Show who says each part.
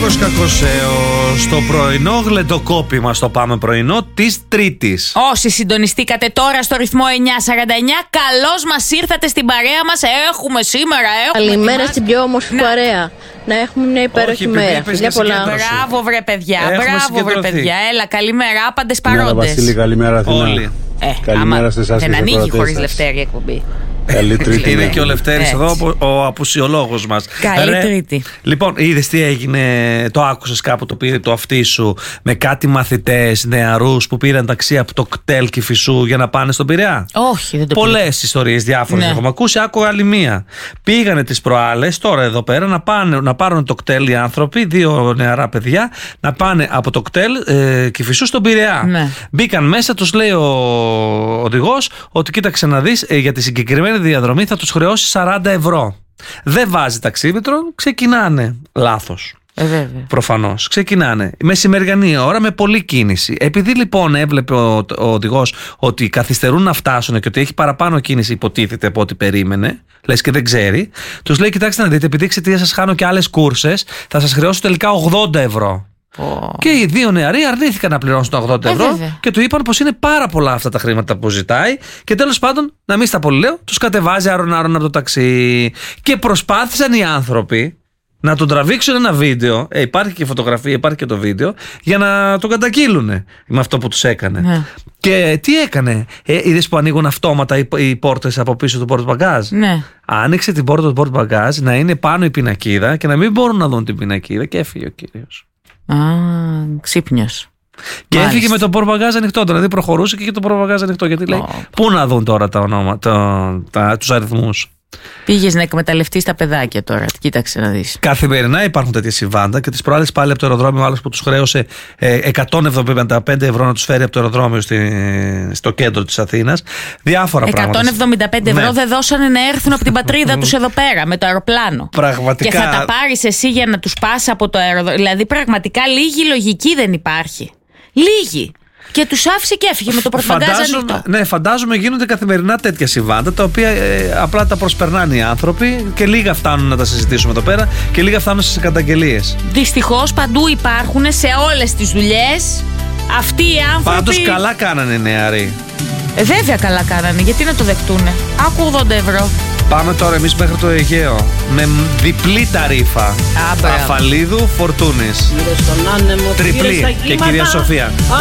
Speaker 1: Γιώργος Κακοσέος στο πρωινό γλεντοκόπημα στο Πάμε Πρωινό της Τρίτης.
Speaker 2: Όσοι συντονιστήκατε τώρα στο ρυθμό 949, καλώς μας ήρθατε στην παρέα μας. Έχουμε σήμερα.
Speaker 3: Καλημέρα στην πιο όμορφη παρέα. Να έχουμε μια υπέροχη μέρα. Φιλιά πολλά.
Speaker 2: Μπράβο βρε παιδιά. Μπράβο βρε παιδιά. Έλα, καλημέρα. Άπαντες παρόντες.
Speaker 4: Βασίλη, καλημέρα Αθηνά.
Speaker 1: Όλοι.
Speaker 4: Καλημέρα σε εσάς.
Speaker 2: Δεν ανοίγει χωρίς Λευτέρη εκπομπή.
Speaker 4: Καλή Τρίτη.
Speaker 1: Είναι και ο Λευτέρης εδώ, ο απουσιολόγος μας.
Speaker 2: Καλή Τρίτη.
Speaker 1: Λοιπόν, είδες τι έγινε, το άκουσες κάπου, το πήρε το αυτί σου με κάτι μαθητές νεαρούς που πήραν ταξί από το κτέλ Κηφισού για να πάνε στον Πειραιά?
Speaker 2: Όχι, δεν το πήρε.
Speaker 1: Πολλές ιστορίες διάφορες έχουμε ακούσει. Άκουγα άλλη μία. Πήγανε τις προάλλες, τώρα εδώ πέρα, να πάρουν το κτέλ οι άνθρωποι, δύο νεαρά παιδιά, να πάνε από το κτέλ Κηφισού στον Πειραιά.
Speaker 2: Ναι.
Speaker 1: Μπήκαν μέσα, τους λέει ο οδηγός ότι κοίταξε να δεις, για τη συγκεκριμένη διαδρομή θα τους χρεώσει 40 ευρώ. Δεν βάζει ταξίμετρο, ξεκινάνε λάθος. Προφανώς. Ξεκινάνε μεσημεριανή ώρα με πολλή κίνηση. Επειδή λοιπόν έβλεπε ο οδηγός ότι καθυστερούν να φτάσουν και ότι έχει παραπάνω κίνηση, υποτίθεται, από ό,τι περίμενε, λες και δεν ξέρει, τους λέει: κοιτάξτε να δείτε, επειδή εξαιτίας σας χάνω και άλλες κούρσες, θα σας χρεώσω τελικά 80 ευρώ. Και οι δύο νεαροί αρνήθηκαν να πληρώσουν τα 80 ευρώ και του είπαν πως είναι πάρα πολλά αυτά τα χρήματα που ζητάει. Και τέλος πάντων, να μην στα πολύ λέω, τους κατεβάζει άρον-άρον από το ταξί. Και προσπάθησαν οι άνθρωποι να τον τραβήξουν ένα βίντεο. Υπάρχει και φωτογραφία, υπάρχει και το βίντεο, για να τον καταγγείλουν με αυτό που τους έκανε. Ναι. Και τι έκανε? Είδες που ανοίγουν αυτόματα οι πόρτες από πίσω του πορτμπαγκάζ? Ναι. Άνοιξε την πόρτα του πορτμπαγκάζ να είναι πάνω η πινακίδα και να μην μπορούν να δουν την πινακίδα, και έφυγε ο κύριος.
Speaker 2: Ξύπνιος.
Speaker 1: Και μάλιστα έφυγε με το πορτμπαγκάζ ανοιχτό. Δηλαδή προχωρούσε και είχε το πορτμπαγκάζ ανοιχτό. Γιατί λέει: πού να δουν τώρα τα ονόματα, τους αριθμούς. Πήγες να εκμεταλλευτείς τα παιδάκια τώρα. Κοίταξε να δεις. Καθημερινά υπάρχουν τέτοια συμβάντα. Και τις προάλλες πάλι από το αεροδρόμιο, άλλος που τους χρέωσε 175 ευρώ να τους φέρει από το αεροδρόμιο στο κέντρο της Αθήνας. Διάφορα πράγματα. 175 ευρώ δεν δώσανε να έρθουν από την πατρίδα τους εδώ πέρα με το αεροπλάνο. Πραγματικά. Και θα τα πάρεις εσύ για να τους πας από το αεροδρόμιο. Δηλαδή πραγματικά λίγη λογική δεν υπάρχει. Λίγη. Και τους άφησε και έφυγε με το πορτμπαγκάζ ανοιχτό. Ναι, φαντάζομαι γίνονται καθημερινά τέτοια συμβάντα, τα οποία απλά τα προσπερνάνε οι άνθρωποι και λίγα φτάνουν να τα συζητήσουμε εδώ πέρα και λίγα φτάνουν στις καταγγελίες. Δυστυχώς παντού υπάρχουν, σε όλες τις δουλειές, αυτοί οι άνθρωποι. Πάντως καλά κάνανε οι νεαροί. Βέβαια καλά κάνανε, γιατί να το δεχτούνε. Άκου 80 ευρώ. Πάμε τώρα εμείς μέχρι το Αιγαίο με διπλή ταρίφα. Αφαλίδου, Φορτούνης. Τριπλή και κυρία Σοφία.